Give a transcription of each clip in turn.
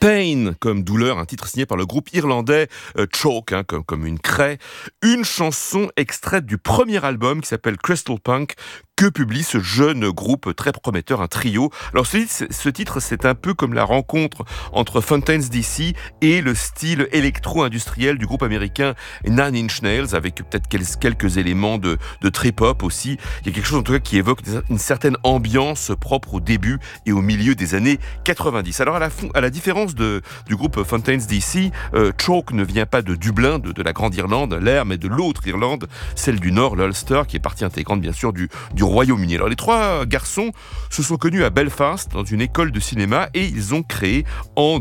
Pain comme douleur, un titre signé par le groupe irlandais Choke, comme une craie. Une chanson extraite du premier album qui s'appelle Crystal Punk, que publie ce jeune groupe très prometteur, un trio. Alors ce titre, c'est un peu comme la rencontre entre Fontaines DC et le style électro-industriel du groupe américain Nine Inch Nails, avec peut-être quelques éléments de trip-hop aussi. Il y a quelque chose en tout cas qui évoque une certaine ambiance propre au début et au milieu des années 90. Alors à la différence du groupe Fontaines DC, Choke ne vient pas de Dublin, de la grande Irlande, l'air, mais de l'autre Irlande, celle du Nord, l'Ulster, qui est partie intégrante bien sûr du Royaume-Uni. Alors les trois garçons se sont connus à Belfast dans une école de cinéma et ils ont créé en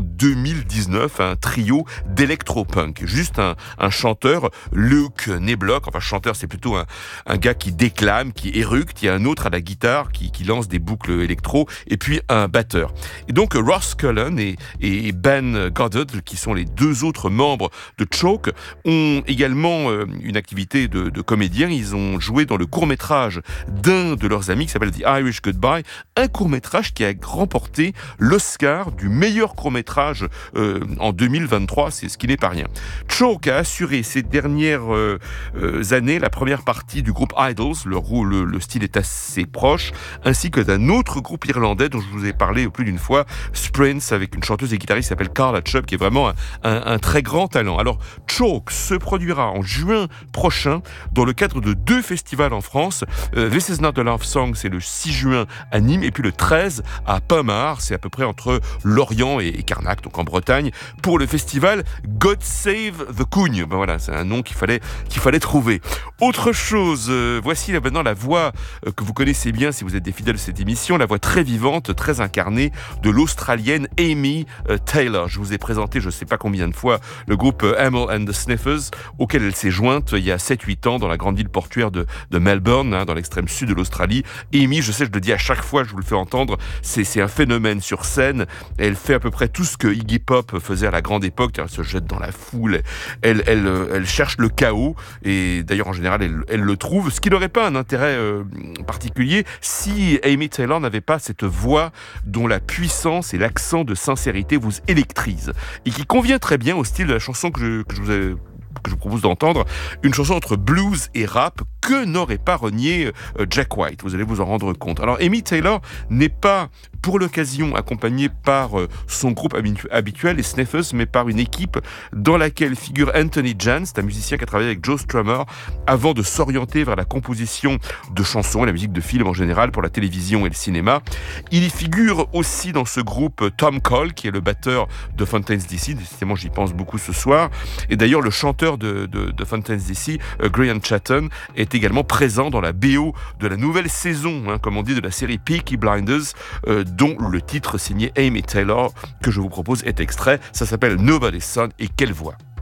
2019 un trio d'électro-punk. Juste un chanteur, Luke Neblock, enfin chanteur c'est plutôt un gars qui déclame, qui éructe, il y a un autre à la guitare qui lance des boucles électro et puis un batteur. Et donc Ross Cullen et Ben Goddard, qui sont les deux autres membres de Choke, ont également une activité de comédien. Ils ont joué dans le court-métrage d'un de leurs amis qui s'appelle The Irish Goodbye, un court-métrage qui a remporté l'Oscar du meilleur court-métrage en 2023, c'est ce qui n'est pas rien. Choke a assuré ces dernières années la première partie du groupe Idols, le style est assez proche, ainsi que d'un autre groupe irlandais dont je vous ai parlé plus d'une fois, Sprints, avec une chanteuse et guitariste qui s'appelle Carla Chubb, qui est vraiment un très grand talent. Alors Choke se produira en juin prochain dans le cadre de 2 festivals en France. This is Not a Love Song, c'est le 6 juin à Nîmes, et puis le 13 à Pamar, c'est à peu près entre Lorient et Carnac, donc en Bretagne, pour le festival God Save the Cugne. Ben voilà, c'est un nom qu'il fallait trouver. Autre chose, voici maintenant la voix que vous connaissez bien si vous êtes des fidèles de cette émission, la voix très vivante, très incarnée de l'Australienne Amy Taylor. Je vous ai présenté, je ne sais pas combien de fois, le groupe Amel and the Sniffers, auquel elle s'est jointe il y a 7-8 ans dans la grande ville portuaire de Melbourne, dans l'extrême sud de l'Australie. Amy, je sais, je le dis à chaque fois, je vous le fais entendre, c'est un phénomène sur scène. Elle fait à peu près tout ce que Iggy Pop faisait à la grande époque. Elle se jette dans la foule, elle cherche le chaos, et d'ailleurs en général elle le trouve, ce qui n'aurait pas un intérêt particulier si Amy Taylor n'avait pas cette voix dont la puissance et l'accent de sincérité vous électrisent, et qui convient très bien au style de la chanson que je vous propose d'entendre, une chanson entre blues et rap que n'aurait pas renié Jack White. Vous allez vous en rendre compte. Alors Amy Taylor n'est pas pour l'occasion accompagnée par son groupe habituel, les Sniffers, mais par une équipe dans laquelle figure Anthony Jans, un musicien qui a travaillé avec Joe Strummer avant de s'orienter vers la composition de chansons et la musique de films en général pour la télévision et le cinéma. Il y figure aussi dans ce groupe Tom Cole, qui est le batteur de Fontaines DC. Décidément, j'y pense beaucoup ce soir. Et d'ailleurs, le chanteur de Fontaines DC, Graham Chatton, est également présent dans la BO de la nouvelle saison, comme on dit, de la série Peaky Blinders, dont le titre signé Amy Taylor que je vous propose est extrait. Ça s'appelle Nobody's Son, et quelle voix!